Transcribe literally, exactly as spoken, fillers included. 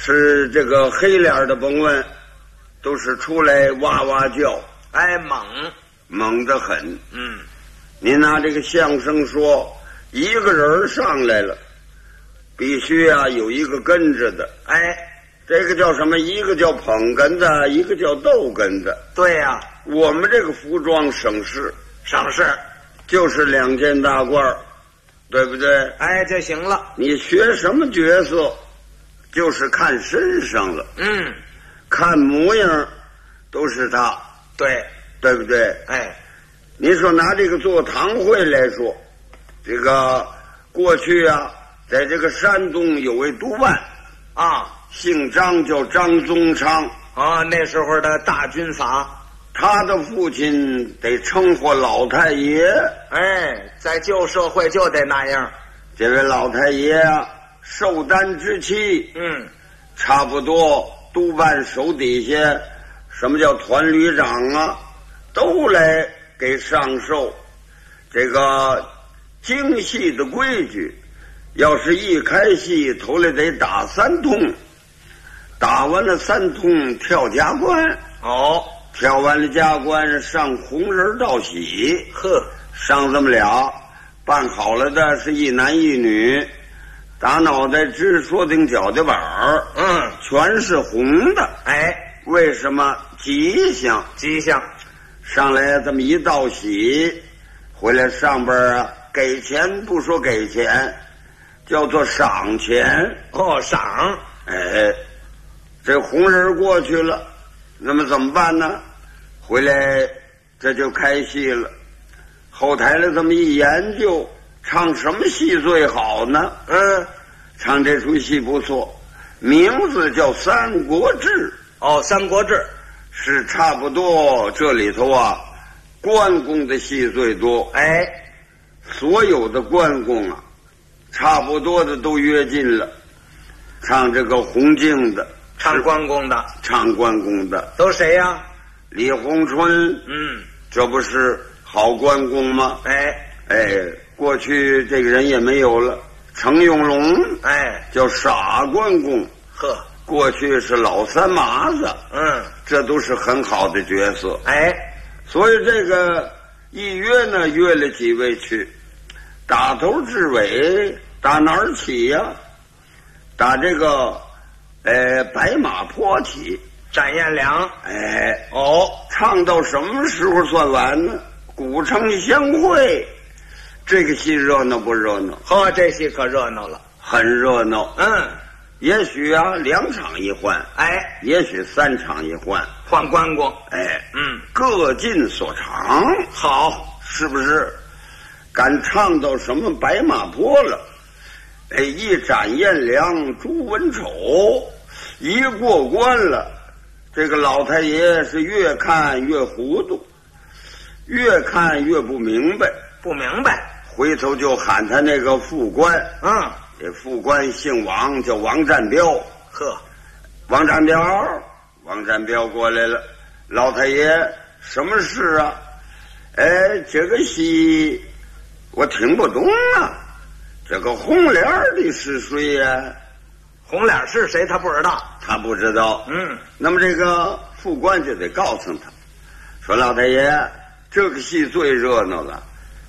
是这个黑脸的甭问，都是出来哇哇叫， 哎，猛猛得很。 嗯， 你拿这个相声说，一个人上来了，必须啊有一个跟着的。 哎， 这个叫什么？一个叫捧哏的，一个叫逗哏的。 对呀、啊， 我们这个服装省事， 省事就是两件大褂，对不对？ 哎，就行了。 你学什么角色，就是看身上了。 嗯， 看模样都是他， 对， 对不对？ 哎， 你说拿这个座堂会来说，这个过去啊，在这个山东有位督办啊， 姓张，叫张宗昌啊，那时候的大军阀， 他的父亲得称呼老太爷。 哎，在旧社会就得那样。 这位老太爷啊，寿诞之期， 嗯， 差不多督办手底下，什么叫团旅长啊，都来给上寿。这个京戏的规矩，要是一开戏，头来得打三通，打完了三通跳加官。 哦， 跳完了加官上红人道喜。 呵， 上这么俩，办好了的是一男一女，打脑袋直说顶脚的板儿， 嗯， 全是红的。 哎， 为什么？吉祥， 吉祥。 上来这么一道喜，回来上边啊给钱，不说给钱，叫做赏钱。 哦，赏。 哎，这红人过去了，那么怎么办呢？回来这就开戏了。后台了这么一研究，唱什么戏最好呢？ 嗯， 唱这出戏不错，名字叫《三国志》。 哦，《三国志》 是差不多这里头啊，关公的戏最多。 哎， 所有的关公啊，差不多的都约进了。唱这个洪敬的， 唱关公的， 唱关公的都谁呀、啊？ 李鸿春。 嗯， 这不是好关公吗？ 哎哎，过去这个人也没有了。程永龙， 哎， 叫傻关公。 呵， 过去是老三麻子。 嗯， 这都是很好的角色。 哎， 所以这个一约呢，约了几位去，打头至尾，打哪儿起呀、啊？打这个呃白马坡起。 展彦良。 哎， 哦， 唱到什么时候算完呢？古城相会，这个戏热闹不热闹？ 呵，这戏可热闹了， 很热闹。 嗯， 也许啊两场一换， 哎， 也许三场一换， 换关公。 哎， 嗯， 各尽所长。 好， 是不是？敢唱到什么白马坡了？哎，一展彦良，朱文丑，一过关了。这个老太爷是越看越糊涂，越看越不明白， 不明白， 回头就喊他那个副官。 嗯， 这副官姓王，叫王占彪。 呵， 王占彪，王占彪过来了。老太爷，什么事啊？哎，这个戏我听不懂啊。这个红脸的是谁呀、啊？ 红脸是谁？他不知道。 他不知道。 嗯， 那么这个副官就得告诉他，说老太爷，这个戏最热闹了。